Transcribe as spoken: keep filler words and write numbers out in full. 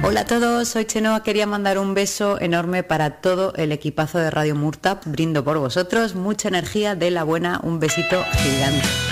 Hola a todos, soy Chenoa. Quería mandar un beso enorme para todo el equipazo de Radio Murta. Brindo por vosotros, mucha energía de la buena, un besito gigante.